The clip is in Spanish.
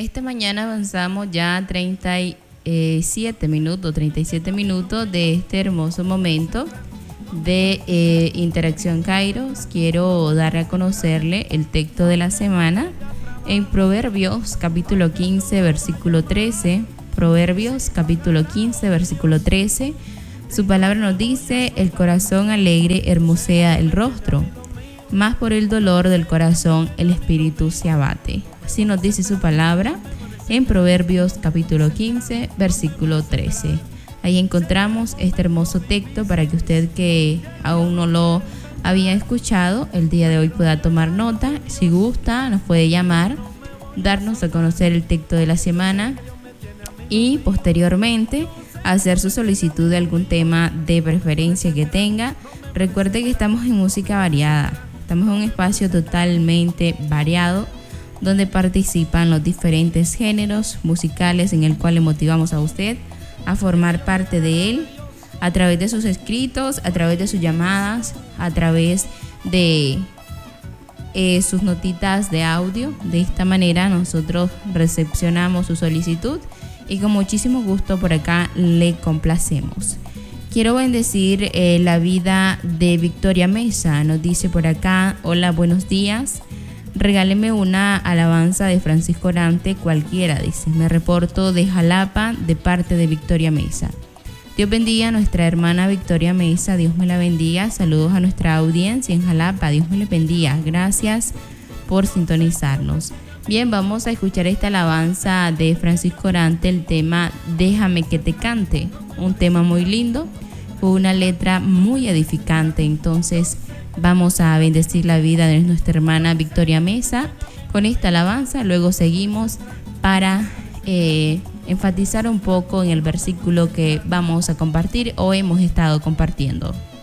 esta mañana avanzamos ya 37 minutos de este hermoso momento de Interacción Kairos. Quiero dar a conocerle el texto de la semana en Proverbios capítulo 15 versículo 13. Proverbios capítulo 15 versículo 13. Su palabra nos dice: el corazón alegre hermosea el rostro, mas por el dolor del corazón el espíritu se abate. Así nos dice su palabra en Proverbios capítulo 15 versículo 13. Ahí encontramos este hermoso texto para que usted, que aún no lo había escuchado, el día de hoy pueda tomar nota. Si gusta, nos puede llamar, darnos a conocer el texto de la semana y posteriormente hacer su solicitud de algún tema de preferencia que tenga. Recuerde que estamos en música variada, estamos en un espacio totalmente variado donde participan los diferentes géneros musicales en el cual le motivamos a usted a formar parte de él a través de sus escritos, a través de sus llamadas, a través de sus notitas de audio. De esta manera nosotros recepcionamos su solicitud y con muchísimo gusto por acá le complacemos. Quiero bendecir la vida de Victoria Mesa. Nos dice por acá: hola, buenos días. Regáleme una alabanza de Francisco Orante, cualquiera, dice. Me reporto de Jalapa de parte de Victoria Mesa. Dios bendiga a nuestra hermana Victoria Mesa, Dios me la bendiga. Saludos a nuestra audiencia en Jalapa, Dios me la bendiga. Gracias por sintonizarnos. Bien, vamos a escuchar esta alabanza de Francisco Orante, el tema Déjame que te cante. Un tema muy lindo, con una letra muy edificante. Entonces vamos a bendecir la vida de nuestra hermana Victoria Mesa con esta alabanza. Luego seguimos para enfatizar un poco en el versículo que vamos a compartir o hemos estado compartiendo.